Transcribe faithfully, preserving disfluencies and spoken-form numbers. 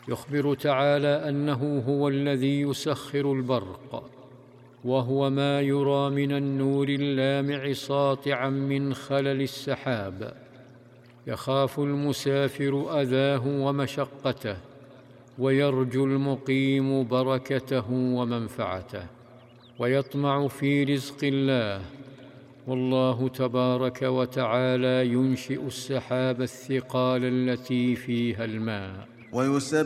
يخبر تعالى أنه هو الذي يسخر البرق، وهو ما يرى من النور اللامع ساطعا من خلل السحاب، يخاف المسافر أذاه ومشقته، ويرجو المقيم بركته ومنفعته، ويطمع في رزق الله. والله تبارك وتعالى ينشئ السحاب الثقال التي فيها الماء، ويسبح